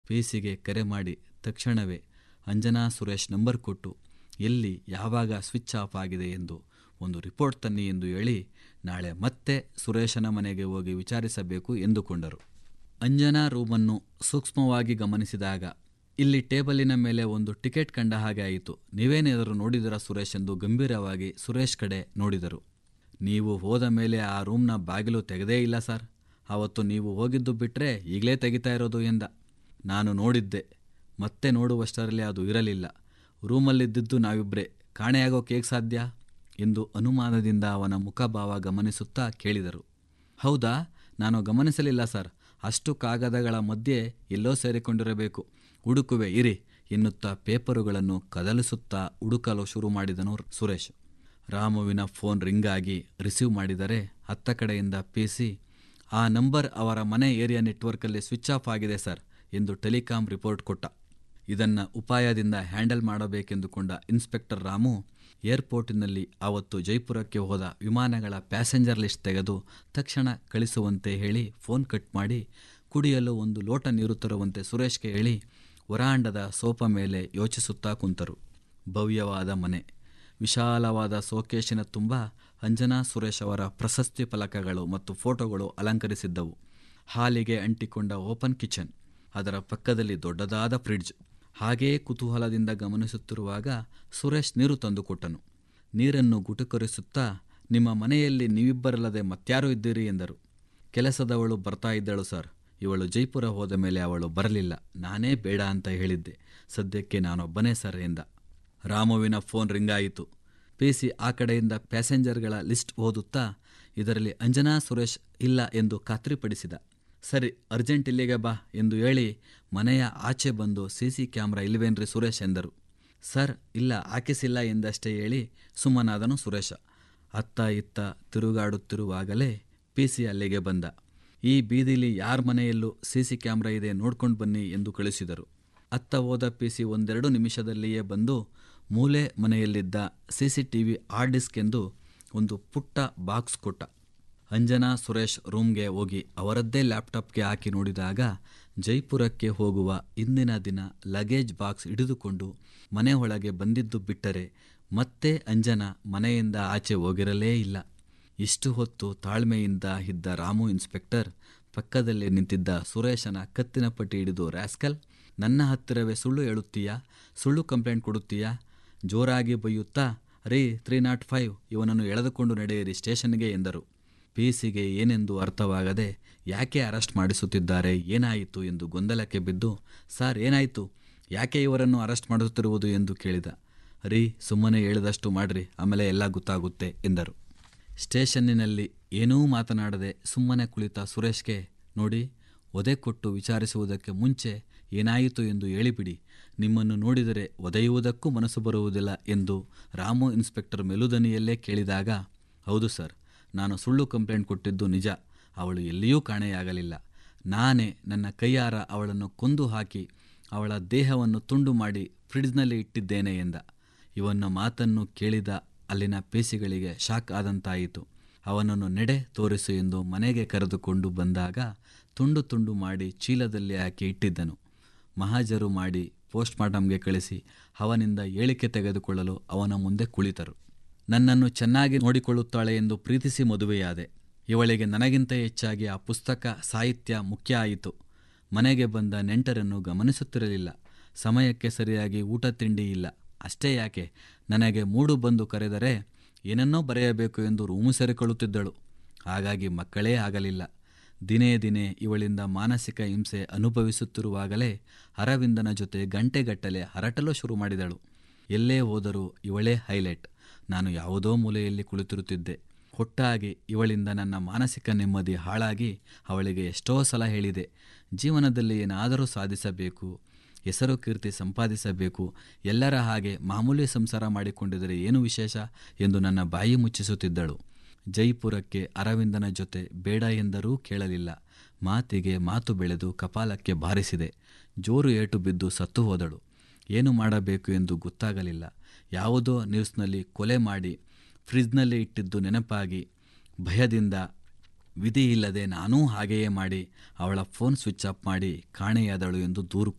ಪಿಸಿಗೆ ಕರೆ ಮಾಡಿ ತಕ್ಷಣವೇ ಅಂಜನಾ ಸುರೇಶ್ ನಂಬರ್ ಕೊಟ್ಟು ಎಲ್ಲಿ ಯಾವಾಗ ಸ್ವಿಚ್ ಆಫ್ ಆಗಿದೆ ಎಂದು ಒಂದು ರಿಪೋರ್ಟ್ ತನ್ನಿ ಎಂದು ಹೇಳಿ ನಾಳೆ ಮತ್ತೆ ಸುರೇಶನ ಮನೆಗೆ ಹೋಗಿ ವಿಚಾರಿಸಬೇಕು ಎಂದುಕೊಂಡರು. ಅಂಜನಾ ರೂಮನ್ನು ಸೂಕ್ಷ್ಮವಾಗಿ ಗಮನಿಸಿದಾಗ ಇಲ್ಲಿ ಟೇಬಲಿನ ಮೇಲೆ ಒಂದು ಟಿಕೆಟ್ ಕಂಡ ಹಾಗೆ ಆಯಿತು. ನೀವೇನಾದರೂ ನೋಡಿದರ ಸುರೇಶ್ ಎಂದು ಗಂಭೀರವಾಗಿ ಸುರೇಶ್ ಕಡೆ ನೋಡಿದರು. ನೀವು ಹೋದ ಮೇಲೆ ಆ ರೂಮ್ನ ಬಾಗಿಲು ತೆಗೆದೇ ಇಲ್ಲ ಸರ್. ಆವತ್ತು ನೀವು ಹೋಗಿದ್ದು ಬಿಟ್ಟರೆ ಈಗಲೇ ತೆಗಿತಾ ಇರೋದು ಎಂದ. ನಾನು ನೋಡಿದ್ದೆ, ಮತ್ತೆ ನೋಡುವಷ್ಟರಲ್ಲಿ ಅದು ಇರಲಿಲ್ಲ. ರೂಮಲ್ಲಿದ್ದಿದ್ದು ನಾವಿಬ್ಬರೇ, ಕಾಣೆಯಾಗೋಕೆ ಹೇಗೆ ಸಾಧ್ಯ ಎಂದು ಅನುಮಾನದಿಂದ ಅವನ ಮುಖಭಾವ ಗಮನಿಸುತ್ತಾ ಕೇಳಿದರು. ಹೌದಾ, ನಾನು ಗಮನಿಸಲಿಲ್ಲ ಸರ್. ಅಷ್ಟು ಕಾಗದಗಳ ಮಧ್ಯೆ ಎಲ್ಲೋ ಸೇರಿಕೊಂಡಿರಬೇಕು. ಹುಡುಕುವೆ ಇರಿ ಎನ್ನುತ್ತಾ ಪೇಪರುಗಳನ್ನು ಕದಲಿಸುತ್ತಾ ಹುಡುಕಲು ಶುರು ಮಾಡಿದನು ಸುರೇಶ್. ರಾಮುವಿನ ಫೋನ್ ರಿಂಗ್ ಆಗಿ ರಿಸೀವ್ ಮಾಡಿದರೆ ಹತ್ತ ಕಡೆಯಿಂದ ಪಿಸಿ, ಆ ನಂಬರ್ ಅವರ ಮನೆ ಏರಿಯಾ ನೆಟ್ವರ್ಕಲ್ಲಿ ಸ್ವಿಚ್ ಆಫ್ ಆಗಿದೆ ಸರ್ ಎಂದು ಟೆಲಿಕಾಂ ರಿಪೋರ್ಟ್ ಕೊಟ್ಟ. ಇದನ್ನು ಉಪಾಯದಿಂದ ಹ್ಯಾಂಡಲ್ ಮಾಡಬೇಕೆಂದುಕೊಂಡ ಇನ್ಸ್ಪೆಕ್ಟರ್ ರಾಮು ಏರ್ಪೋರ್ಟಿನಲ್ಲಿ ಆವತ್ತು ಜೈಪುರಕ್ಕೆ ಹೋದ ವಿಮಾನಗಳ ಪ್ಯಾಸೆಂಜರ್ ಲಿಸ್ಟ್ ತೆಗೆದು ತಕ್ಷಣ ಕಳಿಸುವಂತೆ ಹೇಳಿ ಫೋನ್ ಕಟ್ ಮಾಡಿ ಕುಡಿಯಲು ಒಂದು ಲೋಟ ನೀರು ತರುವಂತೆ ಸುರೇಶ್ಗೆ ಹೇಳಿ ವರಾಂಡದ ಸೋಫಾ ಮೇಲೆ ಯೋಚಿಸುತ್ತಾ ಕುಂತರು. ಭವ್ಯವಾದ ಮನೆ, ವಿಶಾಲವಾದ ಸೋಕೇಶಿನ ತುಂಬ ಅಂಜನಾ ಸುರೇಶ್ ಅವರ ಪ್ರಶಸ್ತಿ ಫಲಕಗಳು ಮತ್ತು ಫೋಟೋಗಳು ಅಲಂಕರಿಸಿದ್ದವು. ಹಾಲಿಗೆ ಅಂಟಿಕೊಂಡ ಓಪನ್ ಕಿಚನ್, ಅದರ ಪಕ್ಕದಲ್ಲಿ ದೊಡ್ಡದಾದ ಫ್ರಿಡ್ಜ್. ಹಾಗೇ ಕುತೂಹಲದಿಂದ ಗಮನಿಸುತ್ತಿರುವಾಗ ಸುರೇಶ್ ನೀರು ತಂದುಕೊಟ್ಟನು. ನೀರನ್ನು ಗುಟುಕರಿಸುತ್ತಾ, ನಿಮ್ಮ ಮನೆಯಲ್ಲಿ ನೀವಿಬ್ಬರಲ್ಲದೆ ಮತ್ಯಾರೂ ಇದ್ದೀರಿ ಎಂದರು. ಕೆಲಸದವಳು ಬರ್ತಾ ಇದ್ದಳು ಸರ್. ಇವಳು ಜೈಪುರ ಹೋದ ಮೇಲೆ ಅವಳು ಬರಲಿಲ್ಲ. ನಾನೇ ಬೇಡ ಅಂತ ಹೇಳಿದ್ದೆ. ಸದ್ಯಕ್ಕೆ ನಾನೊಬ್ಬನೇ ಸರ್ ಎಂದ. ರಾಮುವಿನ ಫೋನ್ ರಿಂಗ್ ಆಯಿತು. ಪಿಸಿ ಆ ಕಡೆಯಿಂದ ಪ್ಯಾಸೆಂಜರ್ಗಳ ಲಿಸ್ಟ್ ಓದುತ್ತಾ ಇದರಲ್ಲಿ ಅಂಜನಾ ಸುರೇಶ್ ಇಲ್ಲ ಎಂದು ಖಾತ್ರಿಪಡಿಸಿದ. ಸರಿ, ಅರ್ಜೆಂಟ್ ಇಲ್ಲಿಗೆ ಬಾ ಎಂದು ಹೇಳಿ ಮನೆಯ ಆಚೆ ಬಂದು ಸಿಸಿ ಕ್ಯಾಮ್ರಾ ಇಲ್ವೇನ್ರಿ ಸುರೇಶ್ ಎಂದರು. ಸರ್, ಇಲ್ಲ, ಹಾಕಿಸಿಲ್ಲ ಎಂದಷ್ಟೇ ಹೇಳಿ ಸುಮ್ಮನಾದನು ಸುರೇಶ. ಅತ್ತ ಇತ್ತ ತಿರುಗಾಡುತ್ತಿರುವಾಗಲೇ ಪಿಸಿ ಅಲ್ಲಿಗೆ ಬಂದ. ಈ ಬೀದಿಲಿ ಯಾರ ಮನೆಯಲ್ಲೂ ಸಿಸಿ ಕ್ಯಾಮ್ರಾ ಇದೆ, ನೋಡ್ಕೊಂಡು ಬನ್ನಿ ಎಂದು ಕಳಿಸಿದರು. ಅತ್ತ ಹೋದ ಪಿಸಿ ಒಂದೆರಡು ನಿಮಿಷದಲ್ಲಿಯೇ ಬಂದು ಮೂಲೆ ಮನೆಯಲ್ಲಿದ್ದ CCTV ಹಾರ್ಡ್ ಡಿಸ್ಕ್ ಎಂದು ಒಂದು ಪುಟ್ಟ ಬಾಕ್ಸ್ ಕೊಟ್ಟ. ಅಂಜನಾ ಸುರೇಶ್ ರೂಮ್ಗೆ ಹೋಗಿ ಅವರದ್ದೇ ಲ್ಯಾಪ್ಟಾಪ್ಗೆ ಹಾಕಿ ನೋಡಿದಾಗ ಜೈಪುರಕ್ಕೆ ಹೋಗುವ ಇಂದಿನ ದಿನ ಲಗೇಜ್ ಬಾಕ್ಸ್ ಹಿಡಿದುಕೊಂಡು ಮನೆ ಒಳಗೆ ಬಂದಿದ್ದು ಬಿಟ್ಟರೆ ಮತ್ತೆ ಅಂಜನಾ ಮನೆಯಿಂದ ಆಚೆ ಹೋಗಿರಲೇ ಇಲ್ಲ. ಇಷ್ಟು ಹೊತ್ತು ತಾಳ್ಮೆಯಿಂದ ಇದ್ದ ರಾಮು ಇನ್ಸ್ಪೆಕ್ಟರ್ ಪಕ್ಕದಲ್ಲಿ ನಿಂತಿದ್ದ ಸುರೇಶನ ಕತ್ತಿನ ಪಟ್ಟಿ ಹಿಡಿದು, ರ್ಯಾಸ್ಕಲ್, ನನ್ನ ಹತ್ತಿರವೇ ಸುಳ್ಳು ಹೇಳುತ್ತೀಯಾ, ಸುಳ್ಳು ಕಂಪ್ಲೇಂಟ್ ಕೊಡುತ್ತೀಯಾ, ಜೋರಾಗಿ ಬೈಯುತ್ತಾ, ರೀ 305 ಇವನನ್ನು ಎಳೆದುಕೊಂಡು ನಡೆಯಿರಿ ಸ್ಟೇಷನ್ಗೆ ಎಂದರು. ಪಿಸಿಗೆ ಏನೆಂದು ಅರ್ಥವಾಗದೆ ಯಾಕೆ ಅರೆಸ್ಟ್ ಮಾಡಿಸುತ್ತಿದ್ದಾರೆ, ಏನಾಯಿತು ಎಂದು ಗೊಂದಲಕ್ಕೆ ಬಿದ್ದು, ಸಾರ್ ಏನಾಯಿತು, ಯಾಕೆ ಇವರನ್ನು ಅರೆಸ್ಟ್ ಮಾಡುತ್ತಿರುವುದು ಎಂದು ಕೇಳಿದ. ರೀ, ಸುಮ್ಮನೆ ಹೇಳಿದಷ್ಟು ಮಾಡ್ರಿ, ಆಮೇಲೆ ಎಲ್ಲ ಗೊತ್ತಾಗುತ್ತೆ ಎಂದರು. ಸ್ಟೇಷನ್ನಿನಲ್ಲಿ ಏನೂ ಮಾತನಾಡದೆ ಸುಮ್ಮನೆ ಕುಳಿತ ಸುರೇಶ್ಗೆ, ನೋಡಿ, ಒದೆ ಕೊಟ್ಟು ವಿಚಾರಿಸುವುದಕ್ಕೆ ಮುಂಚೆ ಏನಾಯಿತು ಎಂದು ಹೇಳಿಬಿಡಿ. ನಿಮ್ಮನ್ನು ನೋಡಿದರೆ ಒದೆಯುವುದಕ್ಕೂ ಮನಸ್ಸು ಬರುವುದಿಲ್ಲ ಎಂದು ರಾಮು ಇನ್ಸ್ಪೆಕ್ಟರ್ ಮೆಲುದನಿಯಲ್ಲೇ ಕೇಳಿದಾಗ, ಹೌದು ಸರ್, ನಾನು ಸುಳ್ಳು ಕಂಪ್ಲೇಂಟ್ ಕೊಟ್ಟಿದ್ದು ನಿಜ. ಅವಳು ಎಲ್ಲಿಯೂ ಕಾಣೆಯಾಗಲಿಲ್ಲ. ನಾನೇ ನನ್ನ ಕೈಯಾರ ಅವಳನ್ನು ಕೊಂದು ಹಾಕಿ ಅವಳ ದೇಹವನ್ನು ತುಂಡು ಮಾಡಿ ಫ್ರಿಡ್ಜ್ನಲ್ಲಿ ಇಟ್ಟಿದ್ದೇನೆ ಎಂದ. ಇವನ ಮಾತನ್ನು ಕೇಳಿದ ಅಲ್ಲಿನ ಪೇಸಿಗಳಿಗೆ ಶಾಕ್ ಆದಂತಾಯಿತು. ಅವನನ್ನು ನೆಡೆ ತೋರಿಸು ಎಂದು ಮನೆಗೆ ಕರೆದುಕೊಂಡು ಬಂದಾಗ ತುಂಡು ತುಂಡು ಮಾಡಿ ಚೀಲದಲ್ಲಿ ಹಾಕಿ ಇಟ್ಟಿದ್ದನು. ಮಹಾಜರು ಮಾಡಿ ಪೋಸ್ಟ್ಮಾರ್ಟಮ್ಗೆ ಕಳಿಸಿ ಅವನಿಂದ ಹೇಳಿಕೆ ತೆಗೆದುಕೊಳ್ಳಲು ಅವನ ಮುಂದೆ ಕುಳಿತರು. ನನ್ನನ್ನು ಚೆನ್ನಾಗಿ ನೋಡಿಕೊಳ್ಳುತ್ತಾಳೆ ಎಂದು ಪ್ರೀತಿಸಿ ಮದುವೆಯಾದೆ. ಇವಳಿಗೆ ನನಗಿಂತ ಹೆಚ್ಚಾಗಿ ಆ ಪುಸ್ತಕ ಸಾಹಿತ್ಯ ಮುಖ್ಯ ಆಯಿತು. ಮನೆಗೆ ಬಂದ ನೆಂಟರನ್ನು ಗಮನಿಸುತ್ತಿರಲಿಲ್ಲ. ಸಮಯಕ್ಕೆ ಸರಿಯಾಗಿ ಊಟ ತಿಂಡಿ ಇಲ್ಲ. ಅಷ್ಟೇ ಯಾಕೆ, ನನಗೆ ಮೂಡು ಬಂದು ಕರೆದರೆ ಏನನ್ನೋ ಬರೆಯಬೇಕು ಎಂದು ರೂಮು ಸೇರಿಕೊಳ್ಳುತ್ತಿದ್ದಳು. ಹಾಗಾಗಿ ಮಕ್ಕಳೇ ಆಗಲಿಲ್ಲ. ದಿನೇ ದಿನೇ ಇವಳಿಂದ ಮಾನಸಿಕ ಹಿಂಸೆ ಅನುಭವಿಸುತ್ತಿರುವಾಗಲೇ ಅರವಿಂದನ ಜೊತೆ ಗಂಟೆಗಟ್ಟಲೆ ಹರಟಲು ಶುರು ಮಾಡಿದಳು. ಎಲ್ಲೇ ಹೋದರೂ ಇವಳೇ ಹೈಲೈಟ್. ನಾನು ಯಾವುದೋ ಮೂಲೆಯಲ್ಲಿ ಕುಳಿತಿರುತ್ತಿದ್ದೆ. ಒಟ್ಟಾಗಿ ಇವಳಿಂದ ನನ್ನ ಮಾನಸಿಕ ನೆಮ್ಮದಿ ಹಾಳಾಗಿ ಅವಳಿಗೆ ಎಷ್ಟೋ ಸಲ ಹೇಳಿದೆ, ಜೀವನದಲ್ಲಿ ಏನಾದರೂ ಸಾಧಿಸಬೇಕು, ಹೆಸರು ಕೀರ್ತಿ ಸಂಪಾದಿಸಬೇಕು, ಎಲ್ಲರ ಹಾಗೆ ಮಾಮೂಲಿ ಸಂಸಾರ ಮಾಡಿಕೊಂಡಿದ್ದರೆ ಏನು ವಿಶೇಷ ಎಂದು ನನ್ನ ಬಾಯಿ ಮುಚ್ಚಿಸುತ್ತಿದ್ದಳು. ಜೈಪುರಕ್ಕೆ ಅರವಿಂದನ ಜೊತೆ ಬೇಡ ಎಂದರೂ ಕೇಳಲಿಲ್ಲ. ಮಾತಿಗೆ ಮಾತು ಬೆಳೆದು ಕಪಾಲಕ್ಕೆ ಬಾರಿಸಿದೆ. ಜೋರು ಏಟು ಬಿದ್ದು ಸತ್ತು ಹೋದಳು. ಏನು ಮಾಡಬೇಕು ಎಂದು ಗೊತ್ತಾಗಲಿಲ್ಲ. ಯಾವುದೋ ನ್ಯೂಸ್ನಲ್ಲಿ ಕೊಲೆ ಮಾಡಿ ಫ್ರಿಜ್ನಲ್ಲಿ ಇಟ್ಟಿದ್ದು ನೆನಪಾಗಿ ಭಯದಿಂದ ವಿಧಿ ಇಲ್ಲದೆ ನಾನೂ ಹಾಗೆಯೇ ಮಾಡಿ ಅವಳ ಫೋನ್ ಸ್ವಿಚ್ ಆಫ್ ಮಾಡಿ ಕಾಣೆಯಾದಳು ಎಂದು ದೂರು